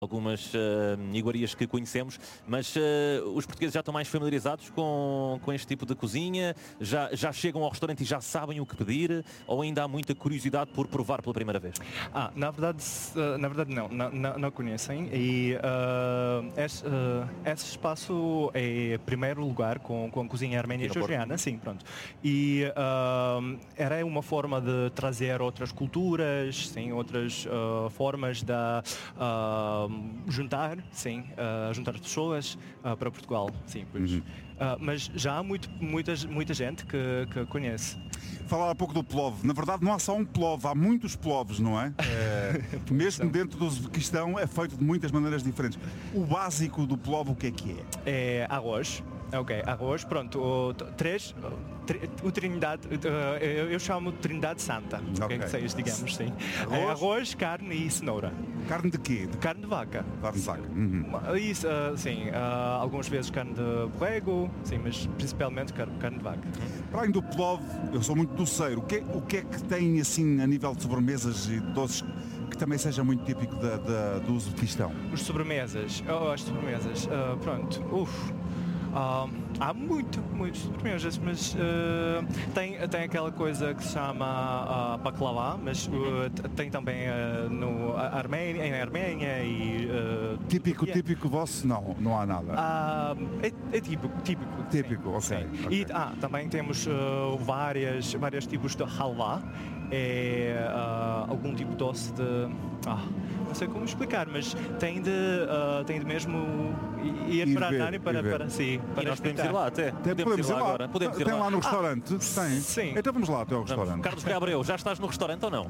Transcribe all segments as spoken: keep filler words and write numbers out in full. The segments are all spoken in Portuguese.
algumas uh, iguarias que conhecemos, mas uh, os portugueses já estão mais familiarizados com, com este tipo de cozinha, já, já chegam ao restaurante e já sabem o que pedir, ou ainda há muita curiosidade por provar pela primeira vez? Ah, na verdade, na verdade não, não, não conhecem e uh, esse, uh, esse espaço é primeiro lugar com, com a cozinha arménia e georgiana, sim, pronto. E uh, era uma forma de trazer outras culturas, sim, outras uh, formas de uh, juntar, sim, uh, juntar pessoas uh, para Portugal, sim, pois. Uhum. Uh, mas já há muito, muita, muita gente que, que conhece. Falar um pouco do plov. Na verdade não há só um plov, há muitos plovs, não é? é mesmo dentro do Uzbequistão é feito de muitas maneiras diferentes. O básico do plov, o que é que é? É arroz. Ok, arroz, pronto, o, três, o, o Trindade, uh, eu, eu chamo de Trindade Santa, okay. Que seja, digamos, sim. Arroz? É arroz, carne e cenoura. Carne de quê? De carne de vaca. Carne de vaca. Uhum. Isso, uh, sim, uh, algumas vezes carne de borrego, sim, mas principalmente carne, carne de vaca. Para além do plov, eu sou muito doceiro, o que, o que é que tem assim a nível de sobremesas e doces que também seja muito típico da, da, do Uzbequistão? Os sobremesas, oh, as sobremesas, uh, pronto, uff. Uh, há muito, muitos sobremesas, mas uh, tem, tem aquela coisa que se chama uh, baklava, mas uh, tem também uh, no Arménia, em Arménia e... Uh, típico, yeah. Típico vosso? Não, não há nada. Uh, é, é típico, típico. Típico, sim, ok. Sim. okay. E ah, também temos uh, várias, vários tipos de halva, é uh, algum tipo de doce de... Ah, não sei como explicar, mas tem de, uh, tem de mesmo ir, ir para a Nani para, para, sim, para e nós podemos ir lá até. Podemos, podemos ir lá, agora. Podemos ir tem lá. lá no restaurante? Ah, tem. Sim. Então vamos lá até ao restaurante. Vamos. Carlos Gabriel, já estás no restaurante ou não?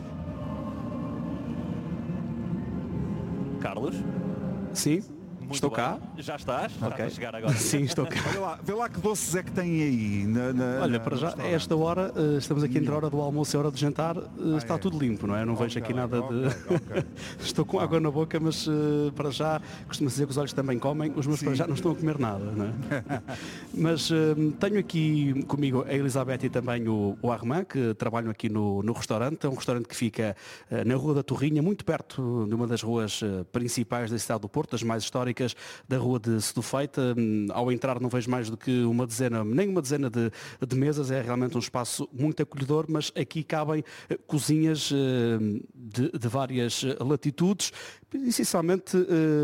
Carlos? Sim. Muito estou bem. cá. Já estás? Okay. Estás a chegar agora. Sim, estou cá. Olha lá, vê lá que doces é que tem aí. Na, na, Olha, para já, a esta hora, uh, estamos aqui entre a hora do almoço e a hora do jantar, uh, ah, está é. tudo limpo, não é? Não okay, vejo aqui nada okay, de... Okay. Estou com água na boca, mas uh, para já, costumo dizer que os olhos também comem, os meus Sim. para já não estão a comer nada, não é? Mas uh, tenho aqui comigo a Elizabeth e também o, o Armand, que trabalham aqui no, no restaurante. É um restaurante que fica uh, na Rua da Torrinha, muito perto de uma das ruas uh, principais da cidade do Porto, das mais históricas, da Rua de Sedufeita. Ao entrar não vejo mais do que uma dezena, nem uma dezena de, de mesas, é realmente um espaço muito acolhedor, mas aqui cabem cozinhas de, de várias latitudes, essencialmente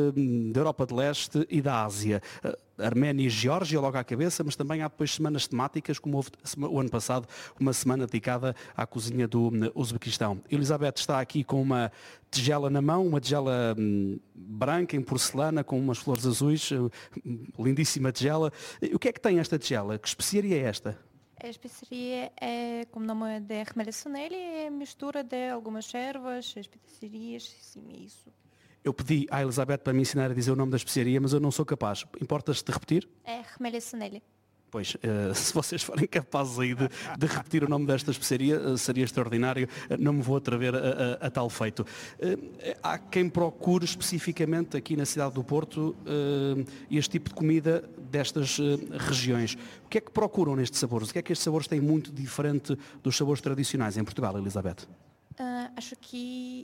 da Europa de Leste e da Ásia. Arménia e Geórgia logo à cabeça, mas também há depois semanas temáticas, como houve o ano passado, uma semana dedicada à cozinha do Uzbequistão. Elizabeth está aqui com uma tigela na mão, uma tigela hum, branca em porcelana, com umas flores azuis, hum, lindíssima tigela. O que é que tem esta tigela? Que especiaria é esta? A especiaria é, como o nome de Khmelessuneli, é mistura de algumas ervas, especiarias, sim, isso. Eu pedi à Elizabeth para me ensinar a dizer o nome da especiaria, mas eu não sou capaz. Importas-te repetir? É Khmelessuneli. Pois, uh, se vocês forem capazes aí de, de repetir o nome desta especiaria, uh, seria extraordinário. Uh, não me vou atrever a, a, a tal feito. Uh, há quem procure especificamente aqui na cidade do Porto uh, este tipo de comida destas uh, regiões. O que é que procuram nestes sabores? O que é que estes sabores têm muito diferente dos sabores tradicionais em Portugal, Elizabeth? Uh, acho que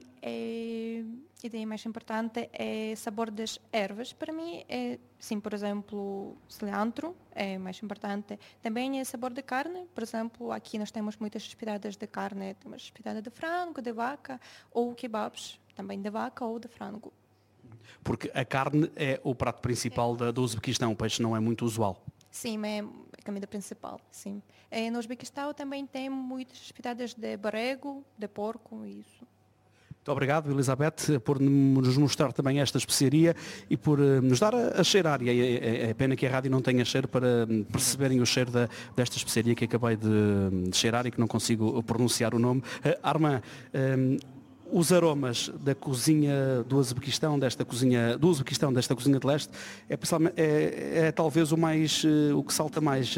é, a ideia mais importante é sabor das ervas. Para mim, é, sim, por exemplo, cilantro é mais importante. Também é sabor de carne. Por exemplo, aqui nós temos muitas especialidades de carne. Temos especialidade de frango, de vaca, ou kebabs, também de vaca ou de frango. Porque a carne é o prato principal da, do Uzbequistão, o peixe não é muito usual. Sim, é a comida principal, sim. E no Uzbequistão também tem muitas especialidades de borrego, de porco, isso. Muito obrigado, Elizabeth, por nos mostrar também esta especiaria e por uh, nos dar a, a cheirar. E é, é, é pena que a rádio não tenha cheiro para perceberem o cheiro da, desta especiaria que acabei de, de cheirar e que não consigo pronunciar o nome. Uh, Armand, um, os aromas da cozinha do Uzbequistão, desta cozinha, do Uzbequistão, desta cozinha de leste, é, é, é talvez o mais, o que salta mais,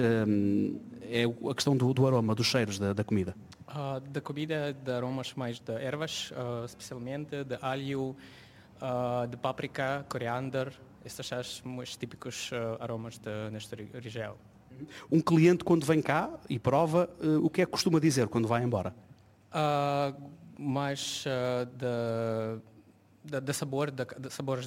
é a questão do, do aroma, dos cheiros da, da comida. Uh, da comida, de aromas mais de ervas, uh, especialmente de alho, uh, de páprica, coriander, estes são os típicos uh, aromas de, nesta região. Um cliente quando vem cá e prova, uh, o que é que costuma dizer quando vai embora? Uh, mais uh, de de, de sabor, de, de sabores